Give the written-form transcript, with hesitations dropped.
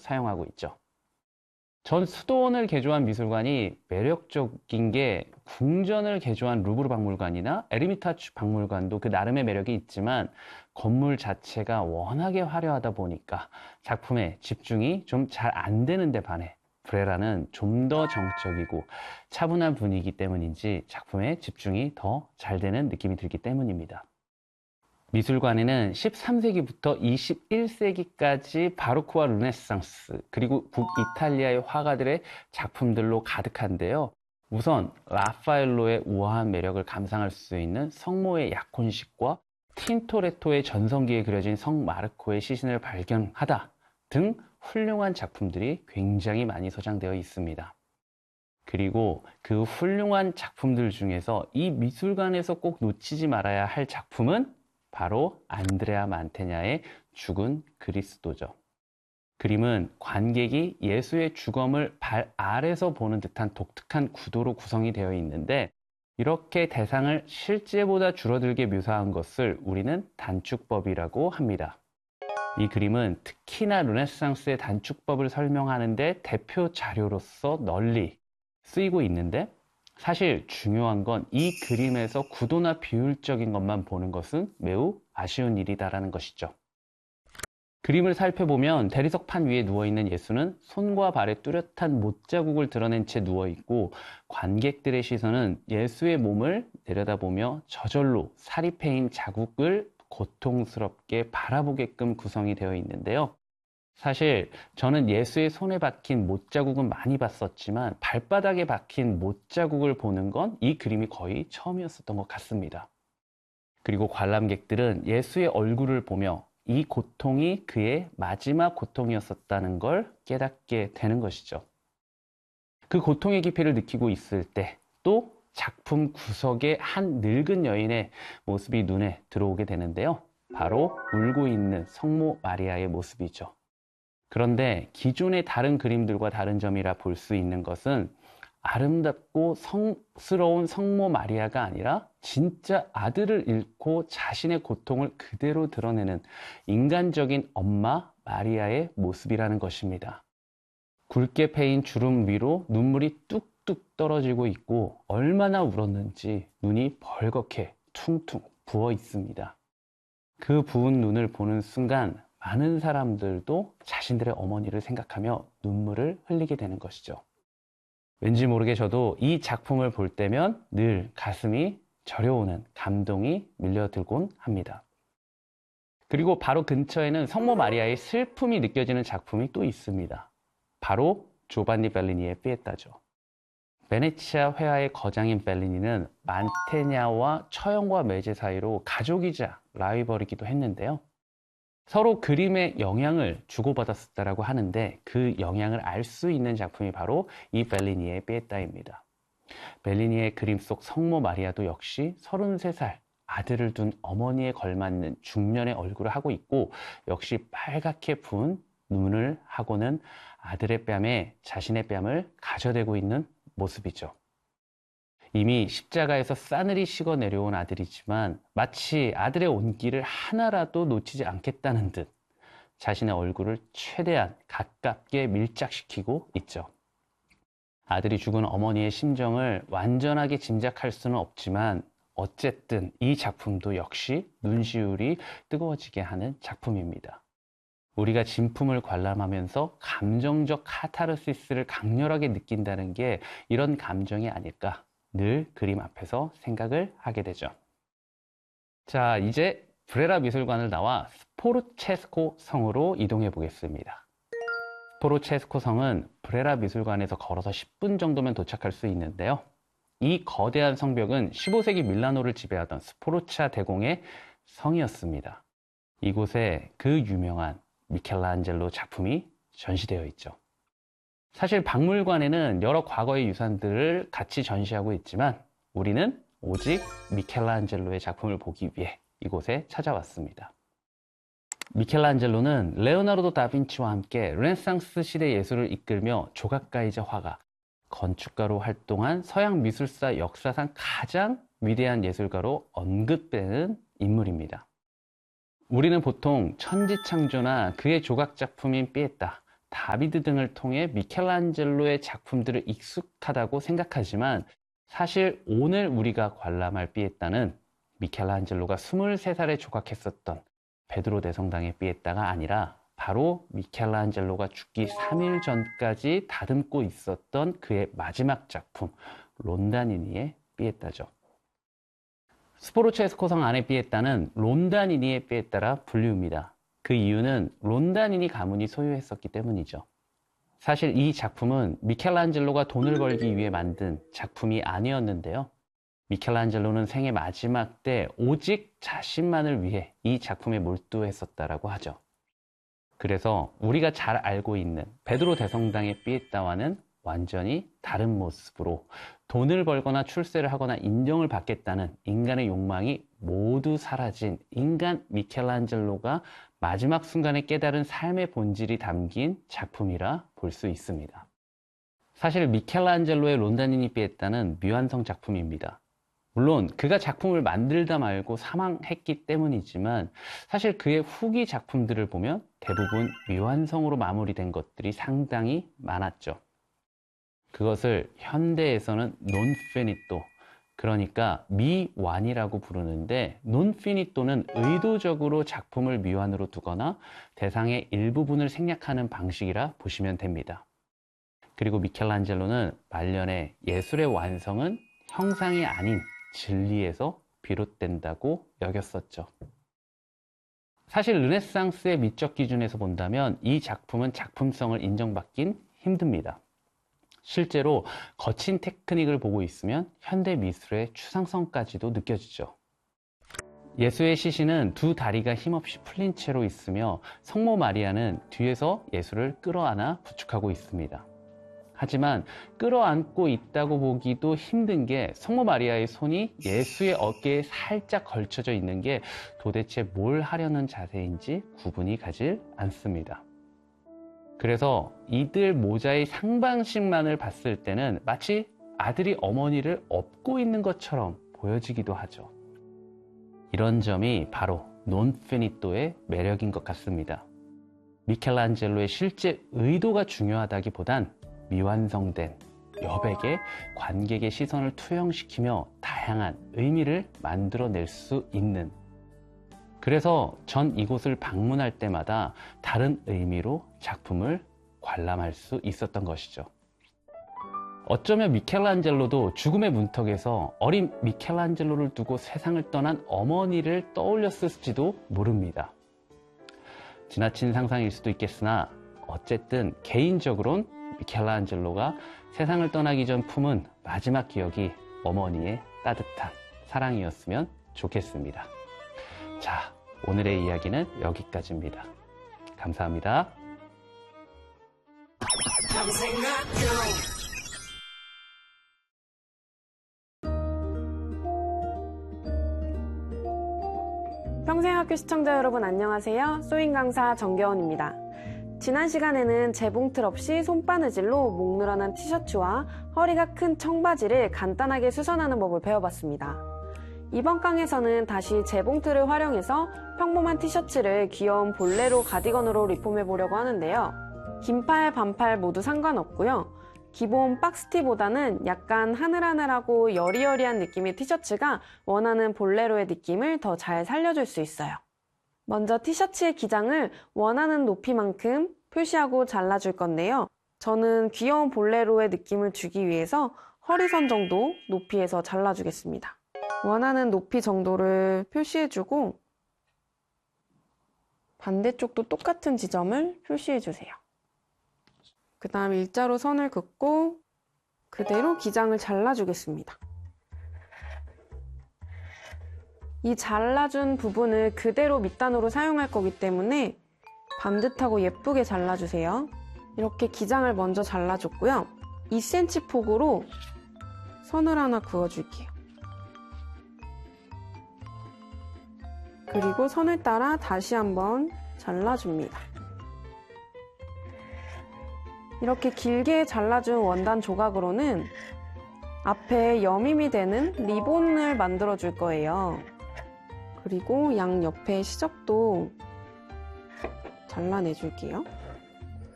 사용하고 있죠. 전 수도원을 개조한 미술관이 매력적인 게 궁전을 개조한 루브르 박물관이나 에르미타주 박물관도 그 나름의 매력이 있지만 건물 자체가 워낙에 화려하다 보니까 작품에 집중이 좀 잘 안 되는 데 반해 브레라는 좀 더 정적이고 차분한 분위기 때문인지 작품에 집중이 더 잘 되는 느낌이 들기 때문입니다. 미술관에는 13세기부터 21세기까지 바로크와 르네상스 그리고 북이탈리아의 화가들의 작품들로 가득한데요. 우선 라파엘로의 우아한 매력을 감상할 수 있는 성모의 약혼식과 틴토레토의 전성기에 그려진 성 마르코의 시신을 발견하다 등 훌륭한 작품들이 굉장히 많이 소장되어 있습니다. 그리고 그 훌륭한 작품들 중에서 이 미술관에서 꼭 놓치지 말아야 할 작품은 바로 안드레아 만테냐의 죽은 그리스도죠. 그림은 관객이 예수의 죽음을 발 아래서 보는 듯한 독특한 구도로 구성이 되어 있는데 이렇게 대상을 실제보다 줄어들게 묘사한 것을 우리는 단축법이라고 합니다. 이 그림은 특히나 르네상스의 단축법을 설명하는 데 대표 자료로서 널리 쓰이고 있는데 사실 중요한 건 이 그림에서 구도나 비율적인 것만 보는 것은 매우 아쉬운 일이다라는 것이죠. 그림을 살펴보면 대리석판 위에 누워있는 예수는 손과 발에 뚜렷한 못자국을 드러낸 채 누워있고 관객들의 시선은 예수의 몸을 내려다보며 저절로 살이 패인 자국을 고통스럽게 바라보게끔 구성이 되어 있는데요. 사실 저는 예수의 손에 박힌 못자국은 많이 봤었지만 발바닥에 박힌 못자국을 보는 건 이 그림이 거의 처음이었었던 것 같습니다. 그리고 관람객들은 예수의 얼굴을 보며 이 고통이 그의 마지막 고통이었었다는 걸 깨닫게 되는 것이죠. 그 고통의 깊이를 느끼고 있을 때 또 작품 구석에 한 늙은 여인의 모습이 눈에 들어오게 되는데요. 바로 울고 있는 성모 마리아의 모습이죠. 그런데 기존의 다른 그림들과 다른 점이라 볼 수 있는 것은 아름답고 성스러운 성모 마리아가 아니라 진짜 아들을 잃고 자신의 고통을 그대로 드러내는 인간적인 엄마 마리아의 모습이라는 것입니다. 굵게 패인 주름 위로 눈물이 뚝뚝 떨어지고 있고 얼마나 울었는지 눈이 벌겋게 퉁퉁 부어 있습니다. 그 부은 눈을 보는 순간 많은 사람들도 자신들의 어머니를 생각하며 눈물을 흘리게 되는 것이죠. 왠지 모르게 저도 이 작품을 볼 때면 늘 가슴이 저려오는 감동이 밀려들곤 합니다. 그리고 바로 근처에는 성모 마리아의 슬픔이 느껴지는 작품이 또 있습니다. 바로 조반니 벨리니의 피에타죠. 베네치아 회화의 거장인 벨리니는 만테냐와 처형과 매제 사이로 가족이자 라이벌이기도 했는데요. 서로 그림의 영향을 주고받았다고 하는데 그 영향을 알 수 있는 작품이 바로 이 벨리니의 피에타입니다. 벨리니의 그림 속 성모 마리아도 역시 33살 아들을 둔 어머니에 걸맞는 중년의 얼굴을 하고 있고 역시 빨갛게 부은 눈을 하고는 아들의 뺨에 자신의 뺨을 가져대고 있는 모습이죠. 이미 십자가에서 싸늘히 식어 내려온 아들이지만 마치 아들의 온기를 하나라도 놓치지 않겠다는 듯 자신의 얼굴을 최대한 가깝게 밀착시키고 있죠. 아들이 죽은 어머니의 심정을 완전하게 짐작할 수는 없지만 어쨌든 이 작품도 역시 눈시울이 뜨거워지게 하는 작품입니다. 우리가 진품을 관람하면서 감정적 카타르시스를 강렬하게 느낀다는 게 이런 감정이 아닐까 늘 그림 앞에서 생각을 하게 되죠. 자, 이제 브레라 미술관을 나와 스포르체스코 성으로 이동해 보겠습니다. 스포르체스코 성은 브레라 미술관에서 걸어서 10분 정도면 도착할 수 있는데요. 이 거대한 성벽은 15세기 밀라노를 지배하던 스포르차 대공의 성이었습니다. 이곳에 그 유명한 미켈란젤로 작품이 전시되어 있죠. 사실 박물관에는 여러 과거의 유산들을 같이 전시하고 있지만 우리는 오직 미켈란젤로의 작품을 보기 위해 이곳에 찾아왔습니다. 미켈란젤로는 레오나르도 다빈치와 함께 르네상스 시대 예술을 이끌며 조각가이자 화가, 건축가로 활동한 서양 미술사 역사상 가장 위대한 예술가로 언급되는 인물입니다. 우리는 보통 천지창조나 그의 조각 작품인 피에타, 다비드 등을 통해 미켈란젤로의 작품들을 익숙하다고 생각하지만 사실 오늘 우리가 관람할 피에타는 미켈란젤로가 23살에 조각했었던 베드로 대성당의 피에타가 아니라 바로 미켈란젤로가 죽기 3일 전까지 다듬고 있었던 그의 마지막 작품 론다니니의 피에타죠. 스포르체스코 성 안의 피에타는 론다니니의 피에타라 불리웁니다. 그 이유는 론다니니 가문이 소유했었기 때문이죠. 사실 이 작품은 미켈란젤로가 돈을 벌기 위해 만든 작품이 아니었는데요. 미켈란젤로는 생애 마지막 때 오직 자신만을 위해 이 작품에 몰두했었다라고 하죠. 그래서 우리가 잘 알고 있는 베드로 대성당의 피에타와는 완전히 다른 모습으로 돈을 벌거나 출세를 하거나 인정을 받겠다는 인간의 욕망이 모두 사라진 인간 미켈란젤로가 마지막 순간에 깨달은 삶의 본질이 담긴 작품이라 볼 수 있습니다. 사실 미켈란젤로의 론다니니 피에타는 미완성 작품입니다. 물론 그가 작품을 만들다 말고 사망했기 때문이지만 사실 그의 후기 작품들을 보면 대부분 미완성으로 마무리된 것들이 상당히 많았죠. 그것을 현대에서는 non finito, 그러니까 미완이라고 부르는데 non finito는 의도적으로 작품을 미완으로 두거나 대상의 일부분을 생략하는 방식이라 보시면 됩니다. 그리고 미켈란젤로는 말년에 예술의 완성은 형상이 아닌 진리에서 비롯된다고 여겼었죠. 사실 르네상스의 미적 기준에서 본다면 이 작품은 작품성을 인정받긴 힘듭니다. 실제로 거친 테크닉을 보고 있으면 현대 미술의 추상성까지도 느껴지죠. 예수의 시신은 두 다리가 힘없이 풀린 채로 있으며 성모 마리아는 뒤에서 예수를 끌어안아 부축하고 있습니다. 하지만 끌어안고 있다고 보기도 힘든 게 성모 마리아의 손이 예수의 어깨에 살짝 걸쳐져 있는 게 도대체 뭘 하려는 자세인지 구분이 가질 않습니다. 그래서 이들 모자의 상반신만을 봤을 때는 마치 아들이 어머니를 업고 있는 것처럼 보여지기도 하죠. 이런 점이 바로 non finito의 매력인 것 같습니다. 미켈란젤로의 실제 의도가 중요하다기보단 미완성된 여백에 관객의 시선을 투영시키며 다양한 의미를 만들어낼 수 있는, 그래서 전 이곳을 방문할 때마다 다른 의미로 작품을 관람할 수 있었던 것이죠. 어쩌면 미켈란젤로도 죽음의 문턱에서 어린 미켈란젤로를 두고 세상을 떠난 어머니를 떠올렸을지도 모릅니다. 지나친 상상일 수도 있겠으나 어쨌든 개인적으론 미켈란젤로가 세상을 떠나기 전 품은 마지막 기억이 어머니의 따뜻한 사랑이었으면 좋겠습니다. 자, 오늘의 이야기는 여기까지입니다. 감사합니다. 평생학교 시청자 여러분 안녕하세요. 소잉 강사 정겨운입니다. 지난 시간에는 재봉틀 없이 손바느질로 목 늘어난 티셔츠와 허리가 큰 청바지를 간단하게 수선하는 법을 배워봤습니다. 이번 강에서는 다시 재봉틀을 활용해서 평범한 티셔츠를 귀여운 볼레로 가디건으로 리폼해보려고 하는데요. 긴팔, 반팔 모두 상관없고요. 기본 박스티보다는 약간 하늘하늘하고 여리여리한 느낌의 티셔츠가 원하는 볼레로의 느낌을 더 잘 살려줄 수 있어요. 먼저 티셔츠의 기장을 원하는 높이만큼 표시하고 잘라줄 건데요. 저는 귀여운 볼레로의 느낌을 주기 위해서 허리선 정도 높이에서 잘라주겠습니다. 원하는 높이 정도를 표시해주고 반대쪽도 똑같은 지점을 표시해주세요. 그 다음 일자로 선을 긋고 그대로 기장을 잘라주겠습니다. 이 잘라준 부분을 그대로 밑단으로 사용할 거기 때문에 반듯하고 예쁘게 잘라주세요. 이렇게 기장을 먼저 잘라줬고요. 2cm 폭으로 선을 하나 그어줄게요. 그리고 선을 따라 다시 한번 잘라줍니다. 이렇게 길게 잘라준 원단 조각으로는 앞에 여밈이 되는 리본을 만들어 줄 거예요. 그리고 양 옆에 시접도 잘라내 줄게요.